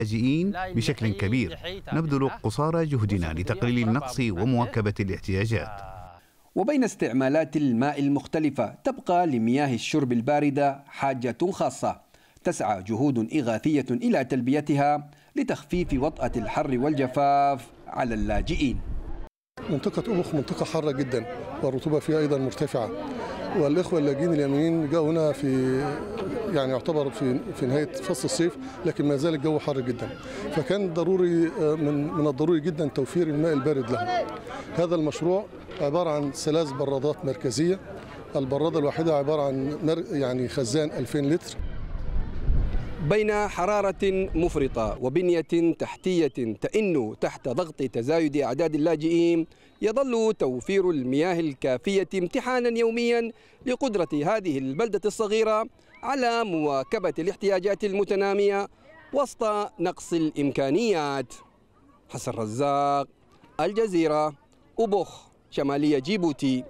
اللاجئين بشكل كبير. نبذل قصارى جهدنا لتقليل النقص ومواكبة الاحتياجات. وبين استعمالات الماء المختلفة تبقى لمياه الشرب الباردة حاجة خاصة، تسعى جهود إغاثية إلى تلبيتها لتخفيف وطأة الحر والجفاف على اللاجئين. منطقة أبوخ منطقة حارة جدا والرطوبة فيها أيضا مرتفعة، والإخوة اللاجئين اليمنيين جاءوا هنا يعني يعتبر في نهاية فصل الصيف، لكن ما زال الجو حار جدا، فكان ضروري من الضروري جدا توفير الماء البارد لهم. هذا المشروع عبارة عن 3 برادات مركزية، البرادة الواحدة عبارة عن يعني خزان 2000 لتر. بين حرارة مفرطة وبنية تحتية تئن تحت ضغط تزايد أعداد اللاجئين، يظل توفير المياه الكافية امتحانا يوميا لقدرة هذه البلدة الصغيرة على مواكبة الاحتياجات المتنامية وسط نقص الإمكانيات. حسن رزاق، الجزيرة، أبوخ، شمالية جيبوتي.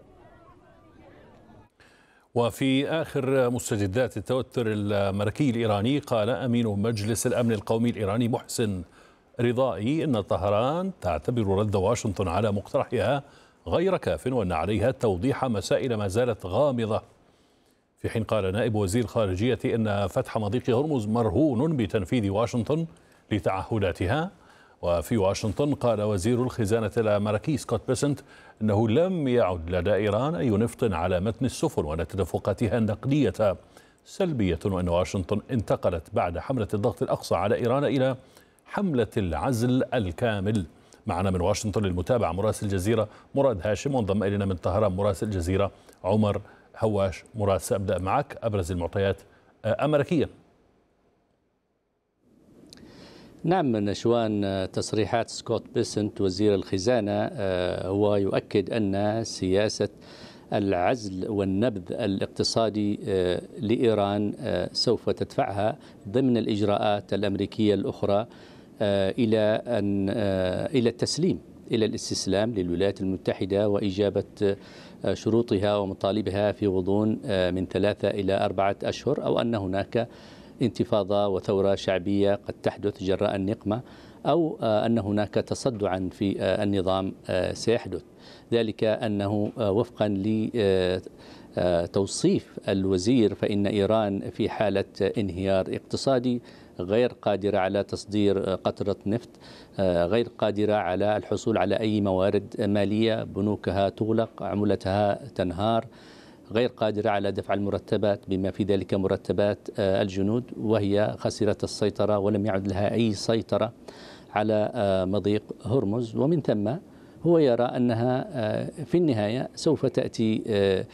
وفي آخر مستجدات التوتر الملكي الإيراني، قال أمين مجلس الأمن القومي الإيراني محسن رضائي أن طهران تعتبر رد واشنطن على مقترحها غير كاف، وأن عليها توضيح مسائل ما زالت غامضة. في حين قال نائب وزير الخارجية أن فتح مضيق هرمز مرهون بتنفيذ واشنطن لتعهداتها. وفي واشنطن قال وزير الخزانة الأمريكي سكوت بيسنت أنه لم يعد لدى إيران أي نفط على متن السفن، وأن تدفقاتها النقدية سلبية، وأن واشنطن انتقلت بعد حملة الضغط الأقصى على إيران إلى حملة العزل الكامل. معنا من واشنطن للمتابعة مراسل الجزيرة مراد هاشم، وانضم إلينا من طهران مراسل الجزيرة عمر هواش. مراد، سأبدأ معك، أبرز المعطيات أمريكيا. نعم نشوان، تصريحات سكوت بيسنت وزير الخزانة هو يؤكد أن سياسة العزل والنبذ الاقتصادي لإيران سوف تدفعها ضمن الإجراءات الأمريكية الأخرى إلى التسليم، إلى الاستسلام للولايات المتحدة وإجابة شروطها ومطالبها في غضون من 3 إلى 4 أشهر، أو أن هناك انتفاضة وثورة شعبية قد تحدث جراء النقمة، أو أن هناك تصدعا في النظام سيحدث. ذلك أنه وفقا لتوصيف الوزير فإن إيران في حالة انهيار اقتصادي، غير قادرة على تصدير قطرة نفط، غير قادرة على الحصول على أي موارد مالية، بنوكها تغلق، عملتها تنهار، غير قادرة على دفع المرتبات بما في ذلك مرتبات الجنود، وهي خسرت السيطرة ولم يعد لها أي سيطرة على مضيق هرمز. ومن ثم هو يرى أنها في النهاية سوف تأتي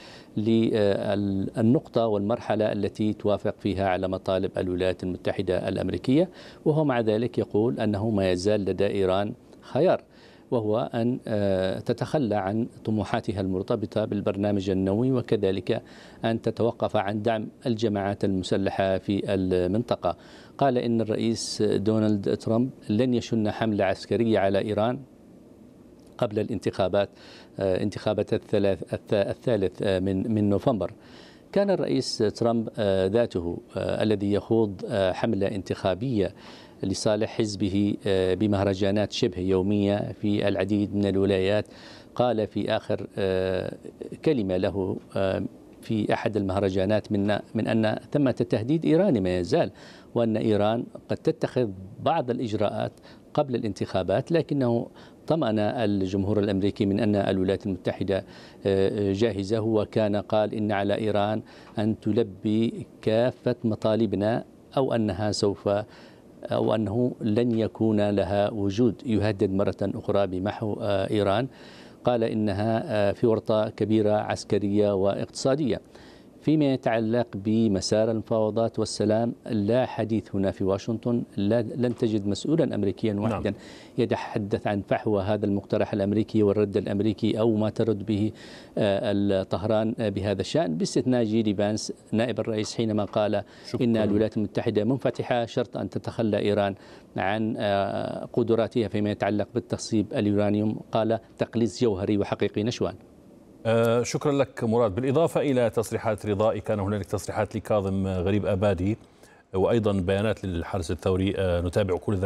للنقطة والمرحلة التي توافق فيها على مطالب الولايات المتحدة الأمريكية، وهو مع ذلك يقول أنه ما يزال لدى إيران خيار، وهو أن تتخلى عن طموحاتها المرتبطة بالبرنامج النووي، وكذلك أن تتوقف عن دعم الجماعات المسلحة في المنطقة. قال إن الرئيس دونالد ترامب لن يشن حملة عسكرية على إيران قبل الانتخابات، انتخابات الثالث من نوفمبر. كان الرئيس ترامب ذاته الذي يخوض حملة انتخابية لصالح حزبه بمهرجانات شبه يومية في العديد من الولايات، قال في آخر كلمة له في أحد المهرجانات من أن ثمة تهديد إيراني ما يزال، وأن إيران قد تتخذ بعض الإجراءات قبل الانتخابات، لكنه طمأن الجمهور الأمريكي من أن الولايات المتحدة جاهزة. وكان قال إن على إيران أن تلبي كافة مطالبنا، أو أنه لن يكون لها وجود يهدد مرة أخرى بمحو إيران. قال إنها في ورطة كبيرة عسكرية واقتصادية. فيما يتعلق بمسار المفاوضات والسلام، لا حديث هنا في واشنطن، لن تجد مسؤولا أمريكيا واحدا يتحدث عن فحوى هذا المقترح الأمريكي والرد الأمريكي أو ما ترد به طهران بهذا الشأن، باستثناء جيدي فانس نائب الرئيس حينما قال إن الولايات المتحدة منفتحة شرط أن تتخلى إيران عن قدراتها فيما يتعلق بالتصيب اليورانيوم. قال تقليص جوهري وحقيقي. نشوان. شكرا لك مراد. بالإضافة إلى تصريحات رضائي، كان هنالك تصريحات لكاظم غريب آبادي وأيضا بيانات للحرس الثوري. نتابع كل ذلك.